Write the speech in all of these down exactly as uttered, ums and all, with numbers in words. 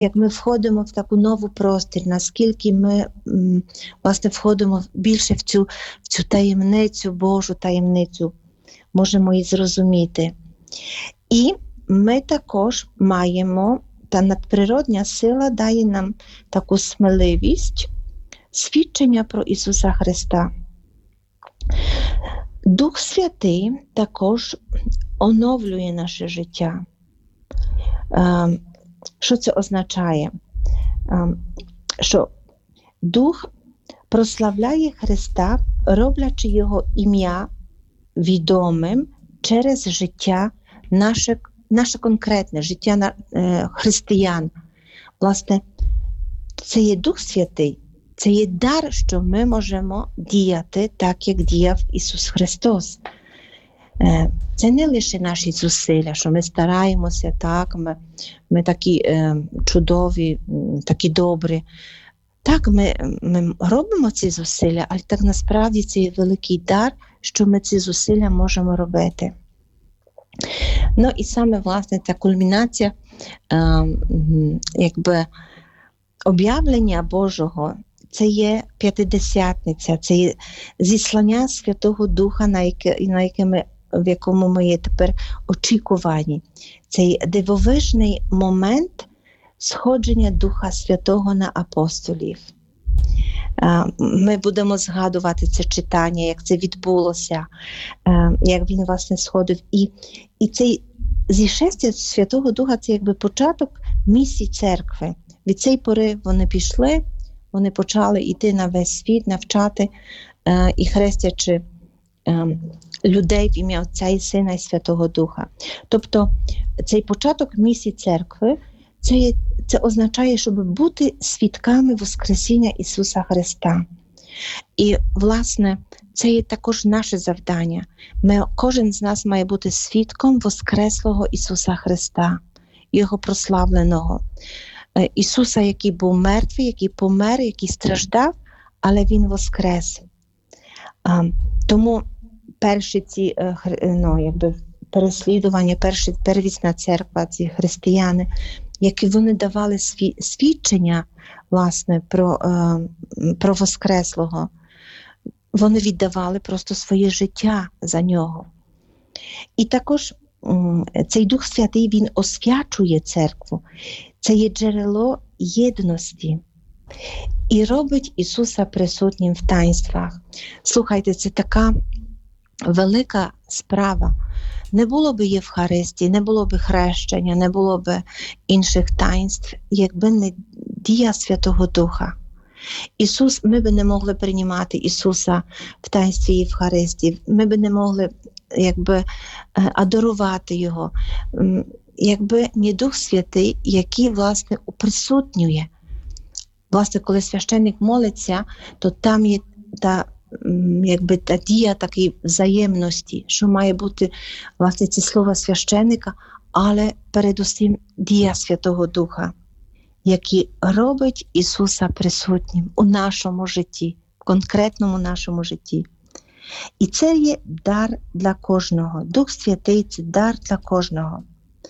як ми входимо в таку нову простір, наскільки ми, власне, входимо більше в цю, в цю таємницю, Божу таємницю, можемо і зрозуміти. І ми також маємо, та надприродня сила дає нам таку сміливість, свідчення про Ісуса Христа. Дух Святий також оновлює наше життя. Що це означає? Що Дух прославляє Христа, роблячи Його ім'я відомим через життя наше, наше конкретне, життя християн. Власне, це є Дух Святий, це є дар, що ми можемо діяти так, як діяв Ісус Христос. Це не лише наші зусилля, що ми стараємося, так, ми, ми такі е, чудові, такі добрі. Так, ми, ми робимо ці зусилля, але так насправді це є великий дар, що ми ці зусилля можемо робити. Ну і саме, власне, ця кульмінація, е, якби, об'явлення Божого, це є П'ятидесятниця, це є зіслання Святого Духа, на яке, на яке ми, в якому ми є тепер очікувані. Цей дивовижний момент сходження Духа Святого на апостолів. Ми будемо згадувати це читання, як це відбулося, як він, власне, сходив. І, і цей зішестя Святого Духа – це якби початок місії церкви. Від цієї пори вони пішли, вони почали йти на весь світ, навчати і хрестячи людей в ім'я Отця і Сина і Святого Духа. Тобто цей початок місії церкви, це, є, це означає, щоб бути свідками Воскресіння Ісуса Христа. І, власне, це є також наше завдання. Ми, кожен з нас має бути свідком Воскреслого Ісуса Христа, Його прославленого. Ісуса, який був мертвий, який помер, який страждав, але Він воскрес. Тому перші ці, ну, якби, переслідування, перші, первісна церква, ці християни, які вони давали сві, свідчення, власне, про, про Воскреслого, вони віддавали просто своє життя за нього. І також цей Дух Святий, він освячує церкву. Це є джерело єдності. І робить Ісуса присутнім в таїнствах. Слухайте, це така велика справа. Не було б Євхаристії, не було б хрещення, не було б інших таїнств, якби не дія Святого Духа. Ісус, ми б не могли приймати Ісуса в таїнстві Євхаристії, ми б не могли, якби, адорувати Його, якби не Дух Святий, який, власне, присутнює. Власне, коли священник молиться, то там є та, якби, та дія такої взаємності, що має бути, власне, ці слова священника, але передусім дія Святого Духа, який робить Ісуса присутнім у нашому житті, в конкретному нашому житті. І це є дар для кожного. Дух Святий – це дар для кожного.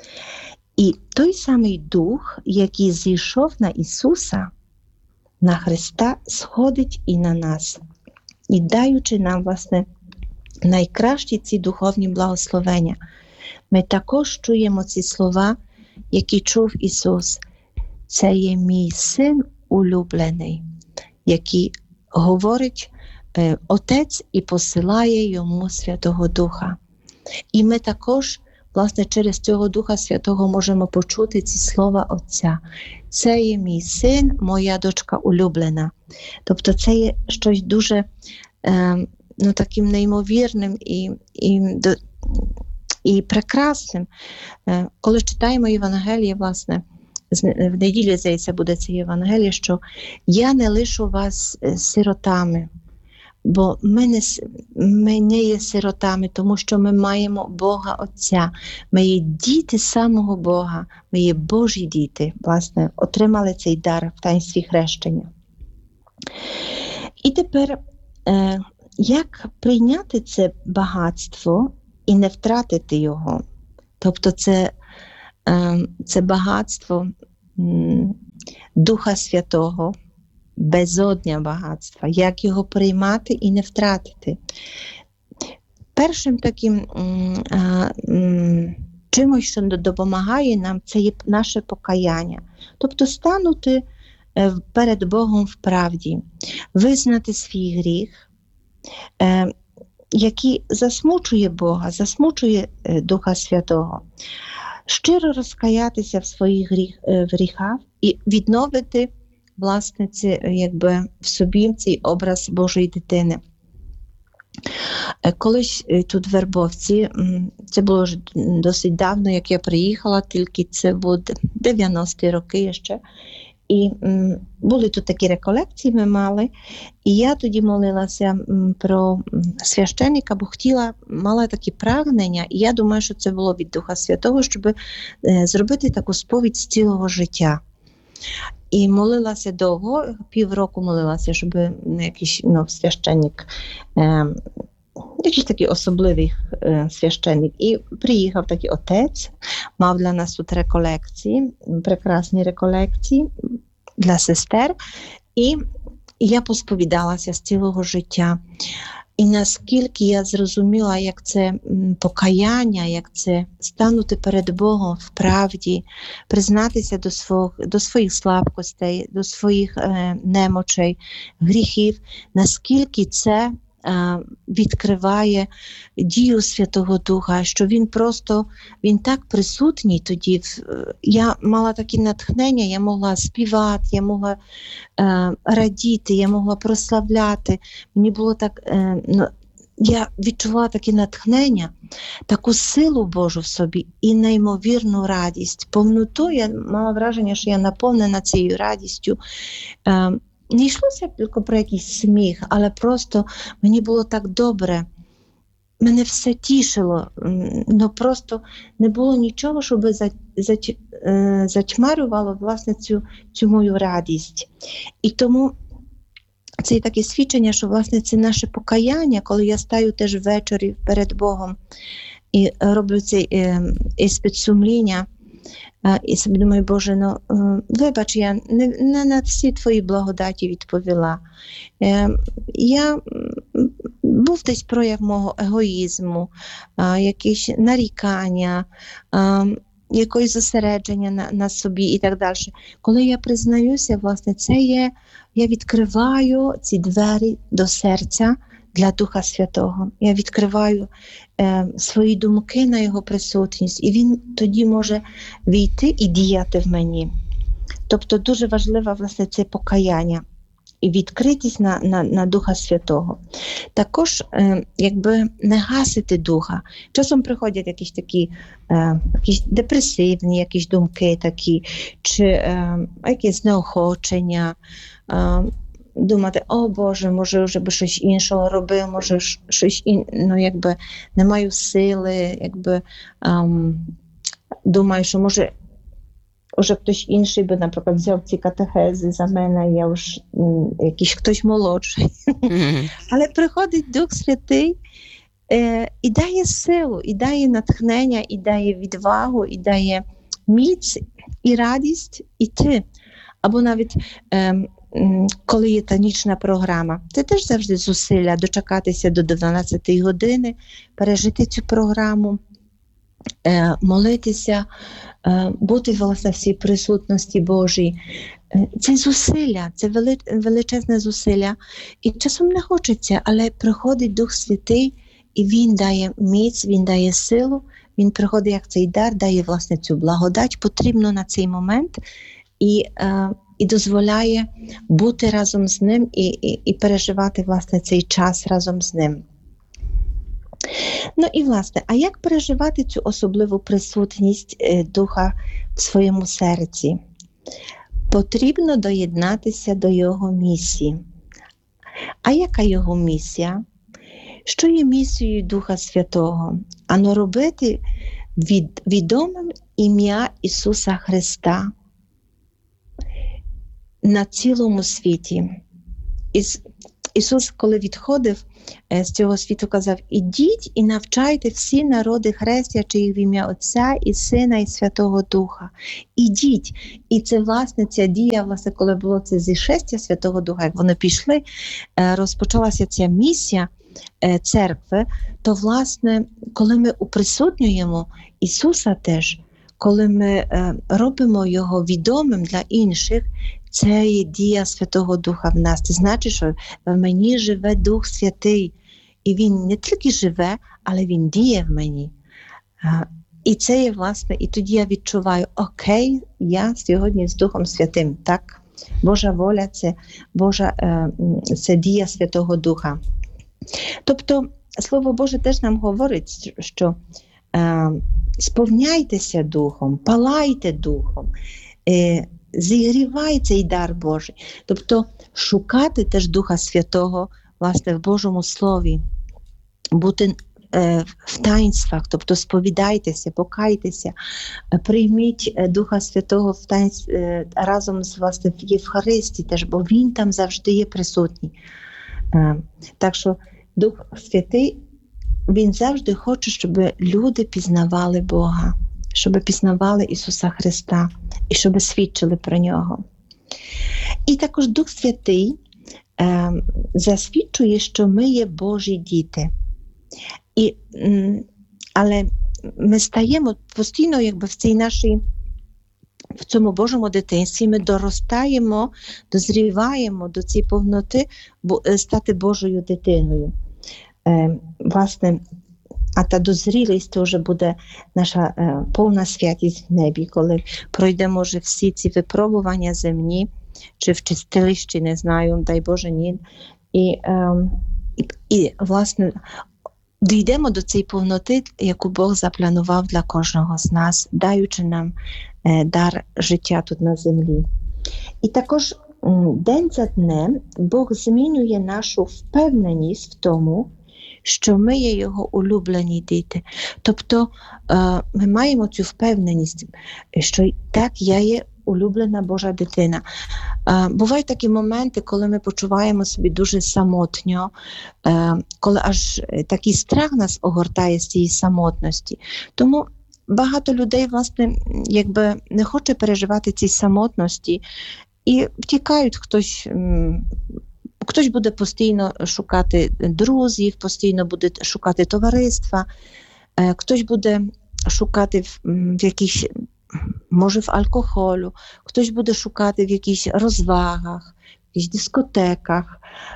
І той самий Дух, який зійшов на Ісуса, на Христа, сходить і на нас, і даючи нам, власне, найкращі ці духовні благословення. Ми також чуємо ці слова, які чув Ісус. Це є мій Син улюблений, який говорить е, Отець і посилає йому Святого Духа. І ми також, власне, через цього Духа Святого можемо почути ці слова Отця. Це є мій син, моя дочка улюблена. Тобто це є щось дуже е, ну, таким неймовірним і, і, і прекрасним. Е, коли читаємо Євангеліє, власне, в неділю, здається, буде це Євангеліє, що я не лишу вас сиротами, бо ми не, ми не є сиротами, тому що ми маємо Бога Отця. Ми є діти самого Бога, ми є Божі діти, власне, отримали цей дар в таїнстві хрещення. І тепер, е, як прийняти це багатство і не втратити його? Тобто це, е, це багатство, м, Духа Святого, безодня багатства, як його приймати і не втратити. Першим таким м, а, м, чимось, що допомагає нам, це є наше покаяння. Тобто станути е, перед Богом в правді, визнати свій гріх, е, який засмучує Бога, засмучує е, Духа Святого, щиро розкаятися в своїх гріх, е, гріхах і відновити, власне, це, якби, в собі цей образ Божої дитини. Колись тут в Вербовці, це було вже досить давно, як я приїхала, тільки це було дев'яності роки ще, і м, були тут такі реколекції, ми мали, і я тоді молилася м, про священника, бо хотіла, мала такі прагнення, і я думаю, що це було від Духа Святого, щоб е, зробити таку сповідь з цілого життя. І молилася довго, півроку молилася, щоб якийсь, ну, священник, е, якийсь такий особливий е, священник. І приїхав такий отець, мав для нас тут реколекції, прекрасні реколекції для сестер. І я посповідалася з цілого життя. І наскільки я зрозуміла, як це покаяння, як це станути перед Богом в правді, признатися до, свого, до своїх слабкостей, до своїх е, немочей, гріхів, наскільки це е, відкриває дію Святого Духа, що він просто, він так присутній тоді. Я мала такі натхнення, я могла співати, я могла е, радіти, я могла прославляти. Мені було так, е, ну, я відчувала таке натхнення, таку силу Божу в собі і неймовірну радість. Повноту, я мала враження, що я наповнена цією радістю. Е, Не йшлося тільки про якийсь сміх, але просто мені було так добре. Мене все тішило, ну просто не було нічого, щоб затьмарювало, власне, цю, цю мою радість. І тому це таке свідчення, що, власне, це наше покаяння, коли я стаю теж ввечері перед Богом і роблю цей е, іспит сумління, і собі думаю, Боже, ну, вибач, я не, не на всі твої благодаті відповіла. Я, був десь прояв мого егоїзму, якісь нарікання, якоїсь зосередження на, на собі і так далі. Коли я признаюся, власне, це є, я відкриваю ці двері до серця для Духа Святого. Я відкриваю е, свої думки на Його присутність, і Він тоді може війти і діяти в мені. Тобто дуже важливе, власне, це покаяння і відкритість на, на, на Духа Святого. Також, е, якби не гасити Духа. Часом приходять якісь такі е, якісь депресивні якісь думки такі, чи е, якісь неохочення, е, думати, о Боже, може вже би щось іншого робив, може щось ін... ну, якби не маю сили, якби ем, думаю, що може вже хтось інший би, наприклад, взяв ці катехези за мене, я вже м, якийсь хтось молодший. Mm-hmm. Але приходить Дух Святий е, і дає силу, і дає натхнення, і дає відвагу, і дає міць, і радість іти. Або навіть е, коли є танічна програма, це теж завжди зусилля дочекатися до дванадцятої години, пережити цю програму, е, молитися, е, бути, власне, в цій присутності Божій. Е, це зусилля, це вели, величезне зусилля. І часом не хочеться, але приходить Дух Святий, і Він дає міць, Він дає силу, Він приходить як цей дар, дає, власне, цю благодать, потрібно на цей момент, і е, і дозволяє бути разом з ним і, і, і переживати, власне, цей час разом з ним. Ну і, власне, а як переживати цю особливу присутність е, Духа в своєму серці? Потрібно доєднатися до Його місії. А яка Його місія? Що є місією Духа Святого? Ано робити від, відомим ім'я Ісуса Христа на цілому світі. І Ісус, коли відходив з цього світу, казав: ідіть і навчайте всі народи, хрестячи їх в ім'я Отця і Сина і Святого Духа. Ідіть. І це, власне, ця дія, власне, коли було це зішестя Святого Духа, як вони пішли, розпочалася ця місія церкви, то, власне, коли ми уприсутнюємо Ісуса теж, коли ми робимо Його відомим для інших, це є дія Святого Духа в нас. Це значить, що в мені живе Дух Святий. І Він не тільки живе, але Він діє в мені. І це є, власне, і тоді я відчуваю: окей, я сьогодні з Духом Святим, так? Божа воля – це, Божа, це дія Святого Духа. Тобто, Слово Боже теж нам говорить, що сповняйтеся Духом, палайте Духом, зігрівай цей дар Божий. Тобто шукати теж Духа Святого, власне, в Божому Слові, бути е, в таїнствах, тобто сповідайтеся, покайтеся, прийміть Духа Святого в таїнств, е, разом з, власне, в Євхаристії теж, бо Він там завжди є присутній. Е, так що Дух Святий, Він завжди хоче, щоб люди пізнавали Бога, щоб пізнавали Ісуса Христа і щоб свідчили про Нього. І також Дух Святий е, засвідчує, що ми є Божі діти. І, м, але ми стаємо постійно, якби в цій нашій, в цьому Божому дитинстві, ми доростаємо, дозріваємо до цієї повноти, бо, стати Божою дитиною. Е, власне, а та дозрілість то вже буде наша е, повна святість в небі, коли пройдемо вже всі ці випробування земні, чи в чистилищі, не знаю, дай Боже, ні. І, е, і, і, власне, дійдемо до цієї повноти, яку Бог запланував для кожного з нас, даючи нам е, дар життя тут на землі. І також м, день за днем Бог змінює нашу впевненість в тому, що ми є Його улюблені діти. Тобто е, ми маємо цю впевненість, що так, я є улюблена Божа дитина. Е, бувають такі моменти, коли ми почуваємо собі дуже самотньо, е, коли аж такий страх нас огортає з цієї самотності. Тому багато людей, власне, якби не хоче переживати ці самотності і втікають. Хтось м, Хтось буде постійно шукати друзів, постійно буде шукати товариства, хтось буде шукати в, в якійсь, може в алкоголю, хтось буде шукати в якихось розвагах, в якихось дискотеках,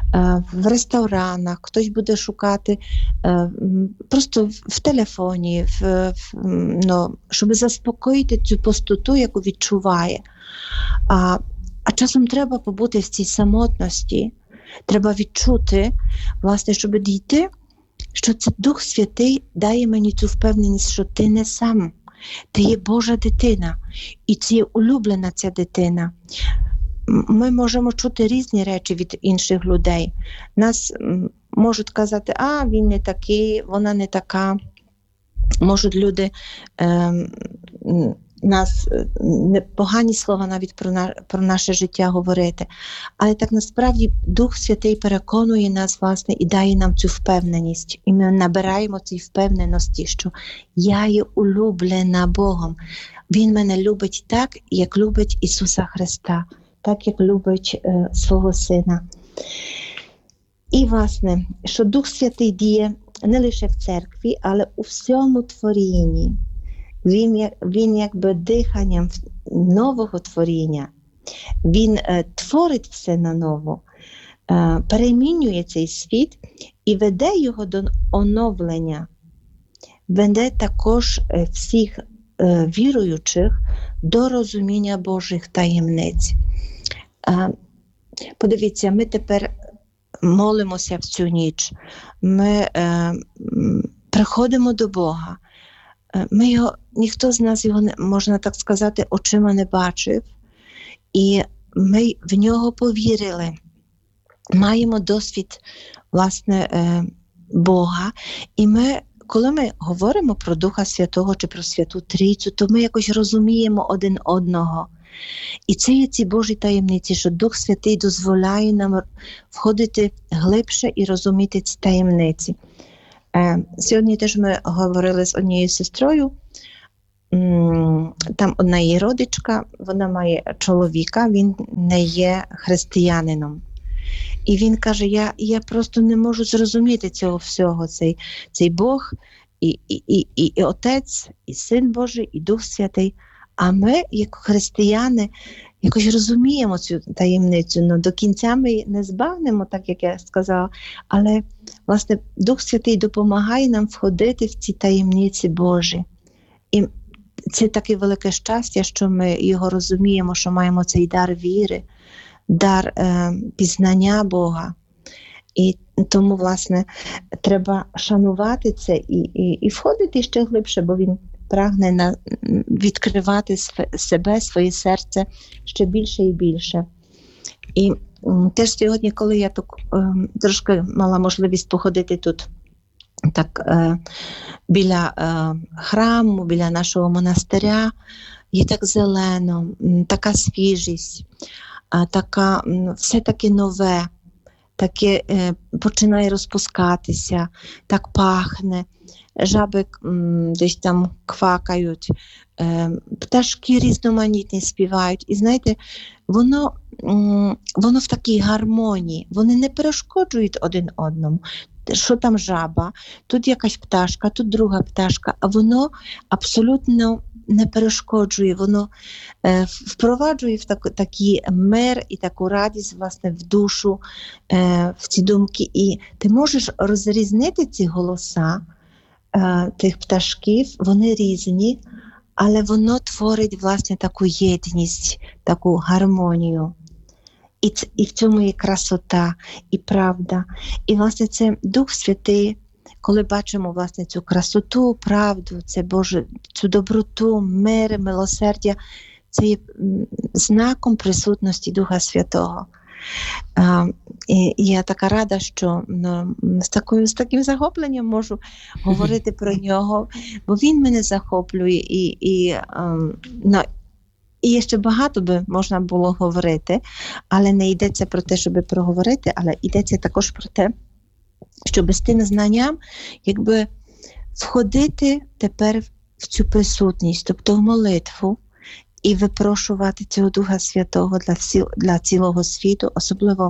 в ресторанах, хтось буде шукати просто в телефоні, в, в, ну, щоб заспокоїти цю пустоту, яку відчуває. А, а часом треба побути в цій самотності. Треба відчути, власне, щоб дійти, що це Дух Святий дає мені цю впевненість, що ти не сам, ти є Божа дитина, і це є улюблена ця дитина. Ми можемо чути різні речі від інших людей. Нас можуть казати: а, він не такий, вона не така. Можуть люди е, нас погані слова навіть про, на, про наше життя говорити. Але так насправді Дух Святий переконує нас, власне, і дає нам цю впевненість. І ми набираємо цієї впевненості, що я є улюблена Богом. Він мене любить так, як любить Ісуса Христа, так, як любить е, свого Сина. І, власне, що Дух Святий діє не лише в церкві, але у всьому творінні. Він, він якби диханням нового творіння. Він е, творить все наново, е, перемінює цей світ і веде його до оновлення. Веде також е, всіх е, віруючих до розуміння Божих таємниць. Е, подивіться, ми тепер молимося в цю ніч. Ми е, приходимо до Бога. Ми його, ніхто з нас його, можна так сказати, очима не бачив. І ми в нього повірили. Маємо досвід, власне, Бога. І ми, коли ми говоримо про Духа Святого чи про Святу Трійцю, то ми якось розуміємо один одного. І це є ці Божі таємниці, що Дух Святий дозволяє нам входити глибше і розуміти ці таємниці. Сьогодні теж ми говорили з однією сестрою, там одна її родичка, вона має чоловіка, він не є християнином. І він каже, я, я просто не можу зрозуміти цього всього, цей, цей Бог, і, і, і, і, і Отець, і Син Божий, і Дух Святий. А ми, як християни, якось розуміємо цю таємницю, ну, до кінця ми не збагнемо, так як я сказала, але, власне, Дух Святий допомагає нам входити в ці таємниці Божі. І це таке велике щастя, що ми його розуміємо, що маємо цей дар віри, дар е, пізнання Бога. І тому, власне, треба шанувати це і, і, і входити ще глибше, бо він прагне на, відкривати себе, своє серце ще більше і більше. І м, теж сьогодні, коли я так, е, трошки мала можливість походити тут, так, е, біля е, храму, біля нашого монастиря, є так зелено, така свіжість, е, така, все таке нове, таке е, починає розпускатися, так пахне, жаби м, десь там квакають, е, пташки різноманітні співають. І знаєте, воно, м, воно в такій гармонії, вони не перешкоджують один одному. Що там жаба, тут якась пташка, тут друга пташка, а воно абсолютно не перешкоджує, воно е, впроваджує в так, такий мир і таку радість, власне, в душу, е, в ці думки. І ти можеш розрізнити ці голоса е, тих пташків, вони різні, але воно творить, власне, таку єдність, таку гармонію. І, це, і в цьому є красота, і правда. І, власне, це Дух Святий, коли бачимо, власне, цю красоту, правду, це Боже, цю доброту, мир, милосердя, це є знаком присутності Духа Святого. А, і, і я така рада, що ну, з, такою, з таким захопленням можу говорити про нього, бо він мене захоплює. І, і, um, ну, І є ще багато би можна було говорити, але не йдеться про те, щоб проговорити, але йдеться також про те, щоб з тим знанням якби входити тепер в цю присутність, тобто в молитву, і випрошувати цього Духа Святого для, всі, для цілого світу, особливо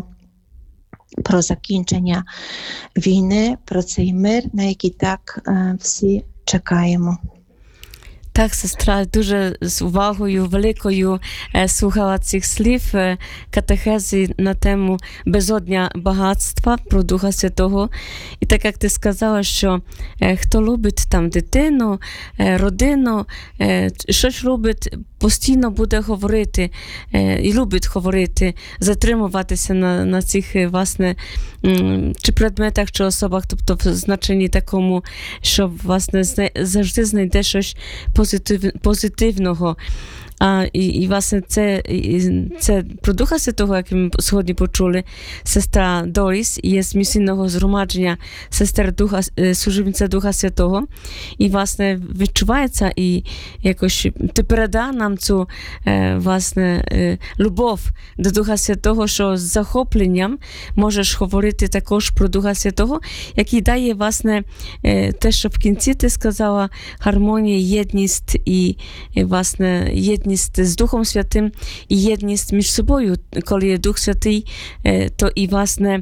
про закінчення війни, про цей мир, на який так е, всі чекаємо. Так, сестра дуже з увагою великою е, слухала цих слів е, катехези на тему безодня багатства про Духа Святого. І так, як ти сказала, що е, хто любить там дитину, е, родину, е, щось любить, постійно буде говорити е, і любить говорити, затримуватися на, на цих, власне, м, чи предметах, чи особах, тобто в значенні такому, що, власне, зна, завжди знайде щось позитив, позитивного. А, і, і, власне, це, це про Духа Святого, як ми сьогодні почули, сестра Доріс є з місійного згромадження сестер Духа, служебниця Духа Святого. І, власне, відчувається і якось ти переда нам цю, власне, любов до Духа Святого, що з захопленням можеш говорити також про Духа Святого, який дає, власне, те, що в кінці ти сказала, гармонія, єдність і, власне, єдність з Духом Святим і єдність між собою, коли є Дух Святий, то і, власне,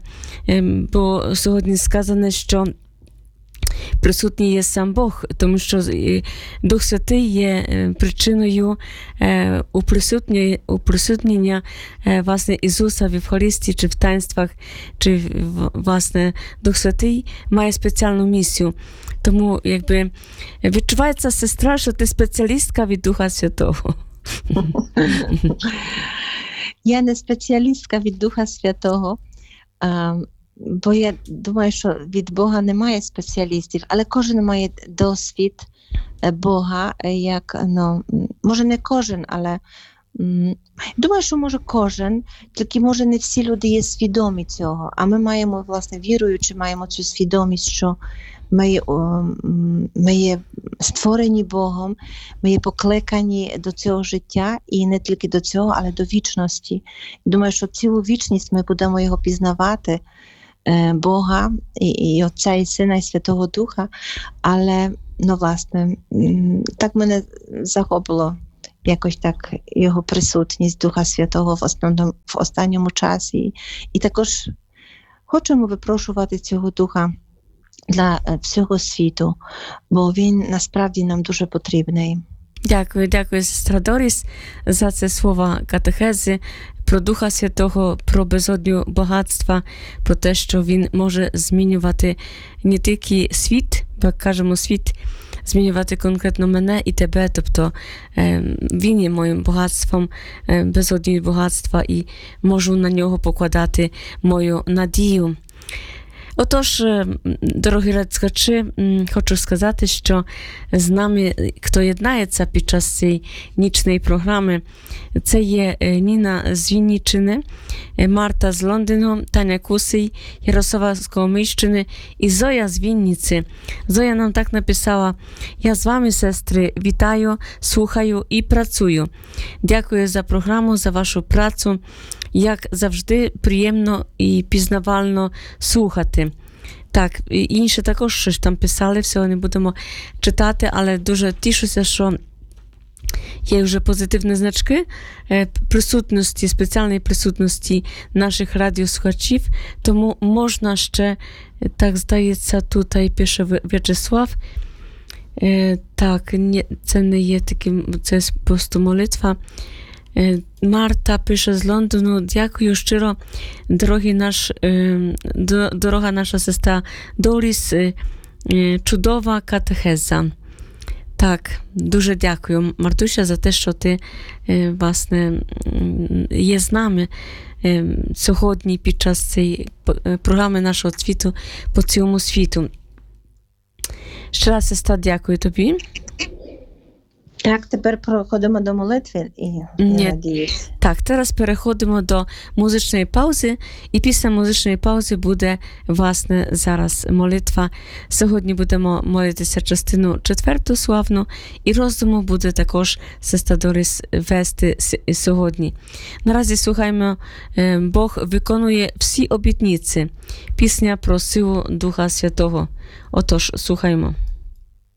бо сьогодні сказано, що присутній є сам Бог, тому що Дух Святий є причиною уприсутнення, власне, Ісуса в Євхаристії чи в таїнствах, чи, власне, Дух Святий має спеціальну місію. Тому, якби, відчувається, сестра, що ти спеціалістка від Духа Святого. Я не спеціалістка від Духа Святого, бо я думаю, що від Бога немає спеціалістів, але кожен має досвід Бога, як, ну, може не кожен, але думаю, що може кожен, тільки може не всі люди є свідомі цього, а ми маємо, власне, віруючи, маємо цю свідомість, що Ми, є, ми є створені Богом, ми є покликані до цього життя, і не тільки до цього, але до вічності. І думаю, що цілу вічність ми будемо його пізнавати, Бога, і, і Отця, і Сина, і Святого Духа, але, ну, власне, так мене захопило якось так його присутність Духа Святого в основному, в останньому часі. І також хочемо випрошувати цього Духа для всього світу, бо він насправді нам дуже потрібний. Дякую, дякую, сестра Доріс, за це слова катехези про Духа Святого, про безодню багатства, про те, що він може змінювати не тільки світ, як кажемо, світ, змінювати конкретно мене і тебе, тобто він є моїм багатством, безодньою багатства, і можу на нього покладати мою надію. Отож, дорогі слухачі, хочу сказати, що з нами, хто єднається під час цієї нічної програми, це є Ніна з Вінниччини, Марта з Лондону, Таня Кусий, Ярослава з Коломийщини і Зоя з Вінниці. Зоя нам так написала: «Я з вами, сестри, вітаю, слухаю і працюю. Дякую за програму, за вашу працю. Як завжди, приємно і пізнавально слухати». Так, інші також щось там писали, всього не будемо читати, але дуже тішуся, що є вже позитивні значки присутності, спеціальної присутності наших радіослухачів, тому можна ще, так здається, тут і пише В'ячеслав. Так, ні, це не є таким, це просто молитва. Марта пише з Лондону: дякую щиро, дорогий наш, дорога наша сестра Доріс, чудова катехеза. Так, дуже дякую, Мартуся, за те, що ти, власне, є з нами сьогодні під час цієї програми нашого світу по цілому світу. Ще раз, сестра, дякую тобі. Так, тепер переходимо до молитви і Ні. надіюсь. Так, зараз переходимо до музичної паузи, і після музичної паузи буде, власне, зараз молитва. Сьогодні будемо молитися частину четверту славну, і роздуму буде також сестра Доріс вести сьогодні. Наразі слухаємо «Бог виконує всі обітниці». Пісня про силу Духа Святого. Отож, слухаємо.